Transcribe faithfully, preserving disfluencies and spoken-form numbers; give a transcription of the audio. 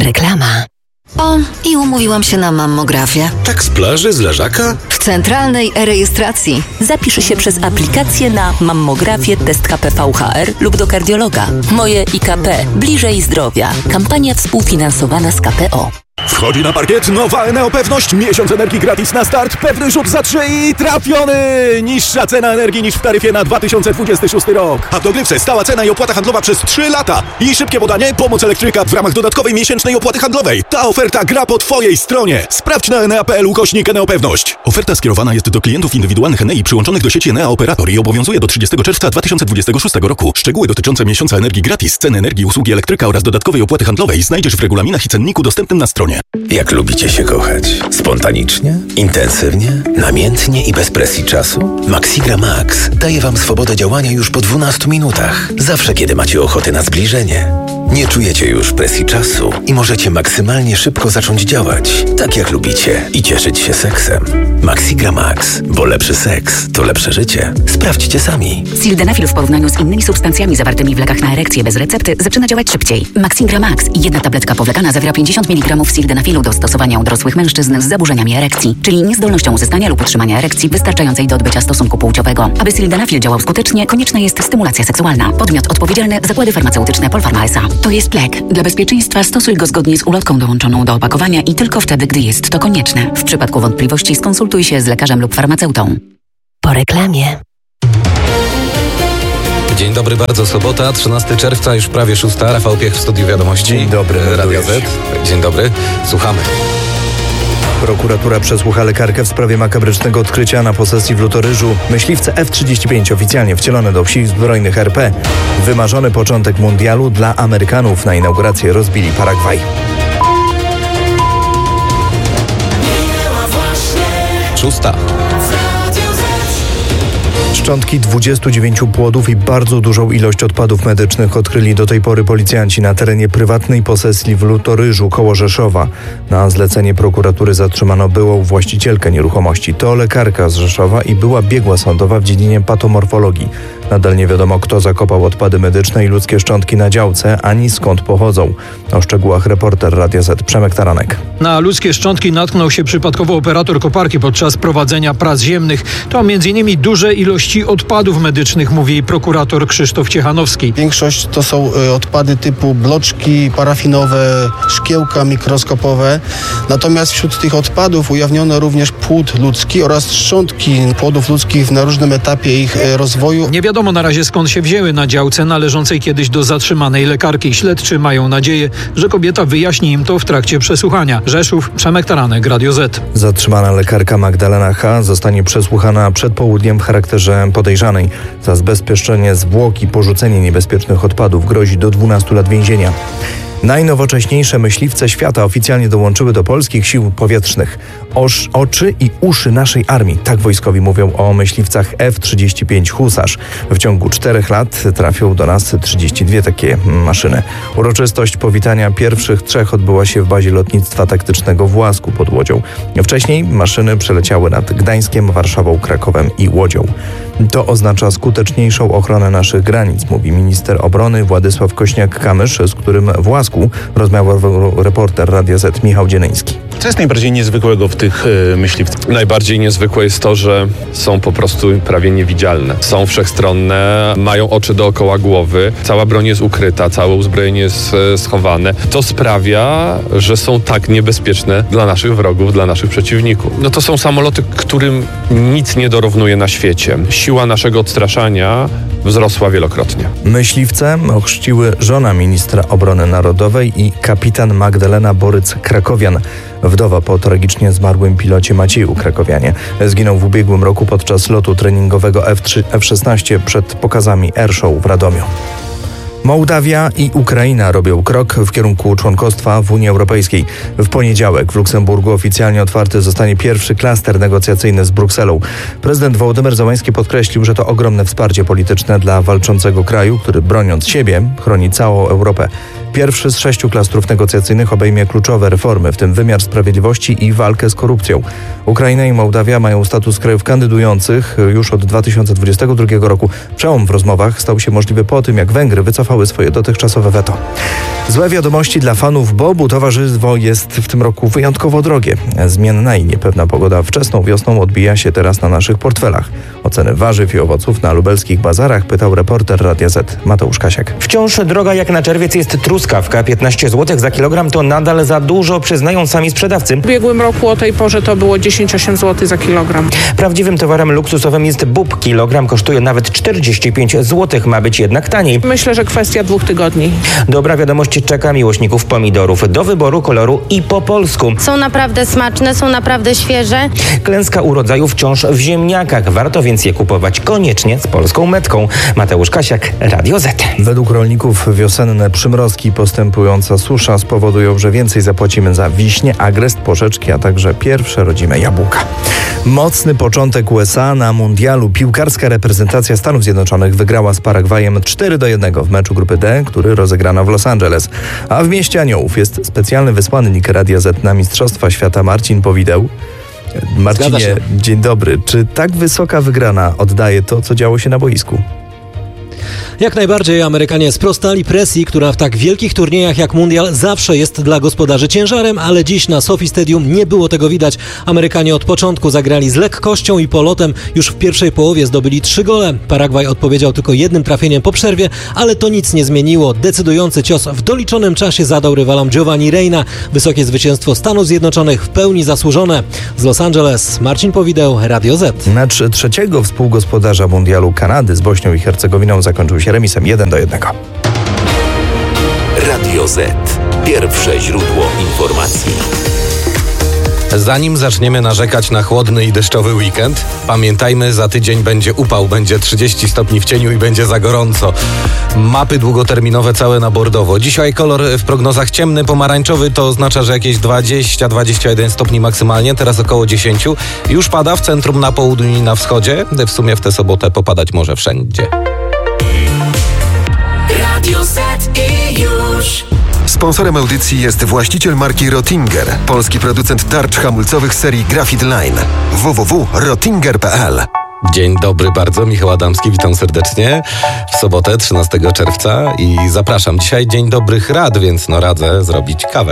Reklama. O, i umówiłam się na mammografię. Tak z plaży, z leżaka? W centralnej e-rejestracji. Zapisz się przez aplikację na mammografię, test K P V H R lub do kardiologa. Moje I K P. Bliżej zdrowia. Kampania współfinansowana z K P O. Wchodzi na parkiet nowa Neopewność. Miesiąc energii gratis na start. Pewny rzut za trzy i trafiony! Niższa cena energii niż w taryfie na dwa tysiące dwudziesty szósty rok. A w dogrywce stała cena i opłata handlowa przez trzy lata. I szybkie podanie, pomoc elektryka w ramach dodatkowej miesięcznej opłaty handlowej. Ta oferta gra po Twojej stronie. Sprawdź na enea kropka p l ukośnik Neopewność. Oferta skierowana jest do klientów indywidualnych Enei przyłączonych do sieci Enea Operator i obowiązuje do trzydziestego czerwca dwa tysiące dwudziestego szóstego roku. Szczegóły dotyczące miesiąca energii gratis, ceny energii, usługi elektryka oraz dodatkowej opłaty handlowej znajdziesz w regulaminach i cenniku dostępnym na stronie. Jak lubicie się kochać? Spontanicznie? Intensywnie? Namiętnie i bez presji czasu? Maxigra Max daje Wam swobodę działania już po dwunastu minutach. Zawsze, kiedy macie ochotę na zbliżenie. Nie czujecie już presji czasu i możecie maksymalnie szybko zacząć działać, tak jak lubicie, i cieszyć się seksem. Maxigra Max, bo lepszy seks to lepsze życie. Sprawdźcie sami. Sildenafil w porównaniu z innymi substancjami zawartymi w lekach na erekcję bez recepty zaczyna działać szybciej. Maxigra Max i jedna tabletka powlekana zawiera pięćdziesiąt miligramów sildenafilu do stosowania u dorosłych mężczyzn z zaburzeniami erekcji, czyli niezdolnością uzyskania lub utrzymania erekcji wystarczającej do odbycia stosunku płciowego. Aby sildenafil działał skutecznie, konieczna jest stymulacja seksualna. Podmiot odpowiedzialny: Zakłady Farmaceutyczne Polpharma S A. To jest lek. Dla bezpieczeństwa stosuj go zgodnie z ulotką dołączoną do opakowania i tylko wtedy, gdy jest to konieczne. W przypadku wątpliwości skonsultuj się z lekarzem lub farmaceutą. Po reklamie. Dzień dobry, bardzo sobota, trzynastego czerwca, już prawie szósta. Rafał Piech w studiu Wiadomości. Dzień dobry, Radio Z. Dzień dobry, słuchamy. Prokuratura przesłucha lekarkę w sprawie makabrycznego odkrycia na posesji w Lutoryżu. Myśliwce F trzydzieści pięć oficjalnie wcielone do Sił Zbrojnych R P. Wymarzony początek mundialu dla Amerykanów. Na inaugurację rozbili Paragwaj. Szósta. Szczątki dwudziestu dziewięciu płodów i bardzo dużą ilość odpadów medycznych odkryli do tej pory policjanci na terenie prywatnej posesji w Lutoryżu koło Rzeszowa. Na zlecenie prokuratury zatrzymano byłą właścicielkę nieruchomości. To lekarka z Rzeszowa i była biegła sądowa w dziedzinie patomorfologii. Nadal nie wiadomo, kto zakopał odpady medyczne i ludzkie szczątki na działce, ani skąd pochodzą. O szczegółach reporter Radia Z Przemek Taranek. Na ludzkie szczątki natknął się przypadkowo operator koparki podczas prowadzenia prac ziemnych. To między innymi duże ilości odpadów medycznych, mówi prokurator Krzysztof Ciechanowski. Większość to są odpady typu bloczki parafinowe, szkiełka mikroskopowe. Natomiast wśród tych odpadów ujawniono również płód ludzki oraz szczątki płodów ludzkich na różnym etapie ich rozwoju. Nie wiadomo na razie, skąd się wzięły na działce należącej kiedyś do zatrzymanej lekarki. Śledczy mają nadzieję, że kobieta wyjaśni im to w trakcie przesłuchania. Rzeszów, Przemek Taranek, Radio Z. Zatrzymana lekarka Magdalena H. zostanie przesłuchana przed południem w charakterze podejrzanej. Za zabezpieczenie zwłok i porzucenie niebezpiecznych odpadów grozi do dwunastu lat więzienia. Najnowocześniejsze myśliwce świata oficjalnie dołączyły do polskich sił powietrznych. Oż, oczy i uszy naszej armii. Tak wojskowi mówią o myśliwcach F trzydzieści pięć Husarz. W ciągu czterech lat trafią do nas trzydzieści dwie takie maszyny. Uroczystość powitania pierwszych trzech odbyła się w bazie lotnictwa taktycznego w Łasku pod Łodzią. Wcześniej maszyny przeleciały nad Gdańskiem, Warszawą, Krakowem i Łodzią. To oznacza skuteczniejszą ochronę naszych granic, mówi minister obrony Władysław Kośniak-Kamysz, z którym w Łasku rozmawiał reporter Radia Z Michał Dzienyński. Co jest najbardziej niezwykłego w tych y, myśliwcach? Najbardziej niezwykłe jest to, że są po prostu prawie niewidzialne. Są wszechstronne, mają oczy dookoła głowy, cała broń jest ukryta, całe uzbrojenie jest y, schowane. To sprawia, że są tak niebezpieczne dla naszych wrogów, dla naszych przeciwników. No to są samoloty, którym nic nie dorównuje na świecie. Siła naszego odstraszania wzrosła wielokrotnie. Myśliwce ochrzciły żona ministra obrony narodowej i kapitan Magdalena Boryc-Krakowian. Wdowa po tragicznie zmarłym pilocie Macieju Krakowianie. Zginął w ubiegłym roku podczas lotu treningowego F trzy, F szesnaście przed pokazami Airshow w Radomiu. Mołdawia i Ukraina robią krok w kierunku członkostwa w Unii Europejskiej. W poniedziałek w Luksemburgu oficjalnie otwarty zostanie pierwszy klaster negocjacyjny z Brukselą. Prezydent Wołodymyr Zełański podkreślił, że to ogromne wsparcie polityczne dla walczącego kraju, który broniąc siebie chroni całą Europę. Pierwszy z sześciu klastrów negocjacyjnych obejmie kluczowe reformy, w tym wymiar sprawiedliwości i walkę z korupcją. Ukraina i Mołdawia mają status krajów kandydujących już od dwa tysiące dwudziestego drugiego roku. Przełom w rozmowach stał się możliwy po tym, jak Węgry wycofały wycofały swoje dotychczasowe weto. Złe wiadomości dla fanów bobu. Towarzystwo jest w tym roku wyjątkowo drogie. Zmienna i niepewna pogoda wczesną wiosną odbija się teraz na naszych portfelach. O ceny warzyw i owoców na lubelskich bazarach pytał reporter Radia Z Mateusz Kasiak. Wciąż droga jak na czerwiec jest truskawka. piętnaście złotych za kilogram to nadal za dużo, przyznają sami sprzedawcy. W ubiegłym roku o tej porze to było dziesięć osiem złotych za kilogram. Prawdziwym towarem luksusowym jest bób. Kilogram kosztuje nawet czterdzieści pięć złotych. Ma być jednak taniej. Myślę, że kwestia dwóch tygodni. Dobra wiadomość czeka miłośników pomidorów. Do wyboru koloru i po polsku. Są naprawdę smaczne, są naprawdę świeże. Klęska urodzaju wciąż w ziemniakach. Warto więc je kupować koniecznie z polską metką. Mateusz Kasiak, Radio Z. Według rolników wiosenne przymrozki i postępująca susza spowodują, że więcej zapłacimy za wiśnie, agrest, porzeczki, a także pierwsze rodzime jabłka. Mocny początek U S A na mundialu. Piłkarska reprezentacja Stanów Zjednoczonych wygrała z Paragwajem cztery do jednego w meczu grupy D, który rozegrano w Los Angeles. A w mieście Aniołów jest specjalny wysłannik Radia Z na Mistrzostwa Świata Marcin Powideł. Marcinie, dzień dobry. Czy tak wysoka wygrana oddaje to, co działo się na boisku? Jak najbardziej. Amerykanie sprostali presji, która w tak wielkich turniejach jak mundial zawsze jest dla gospodarzy ciężarem, ale dziś na SoFi Stadium nie było tego widać. Amerykanie od początku zagrali z lekkością i polotem. Już w pierwszej połowie zdobyli trzy gole. Paragwaj odpowiedział tylko jednym trafieniem po przerwie, ale to nic nie zmieniło. Decydujący cios w doliczonym czasie zadał rywalom Giovanni Reina. Wysokie zwycięstwo Stanów Zjednoczonych w pełni zasłużone. Z Los Angeles Marcin Powideł, Radio Z. Mecz trzeciego współgospodarza mundialu Kanady z Bośnią i Hercegowiną zakończył się remisem jeden do jednego. Radio Z. Pierwsze źródło informacji. Zanim zaczniemy narzekać na chłodny i deszczowy weekend, pamiętajmy, za tydzień będzie upał, będzie trzydzieści stopni w cieniu i będzie za gorąco. Mapy długoterminowe całe na bordowo. Dzisiaj kolor w prognozach ciemny, pomarańczowy, to oznacza, że jakieś dwadzieścia do dwudziestu jeden stopni maksymalnie, teraz około dziesięć. Już pada w centrum, na południu i na wschodzie. W sumie w tę sobotę popadać może wszędzie. Radio Z i już. Sponsorem audycji jest właściciel marki Rottinger, polski producent tarcz hamulcowych serii Graphite Line. w w w kropka rottinger kropka p l. Dzień dobry bardzo, Michał Adamski, witam serdecznie w sobotę trzynastego czerwca i zapraszam. Dzisiaj dzień dobrych rad, więc no radzę zrobić kawę.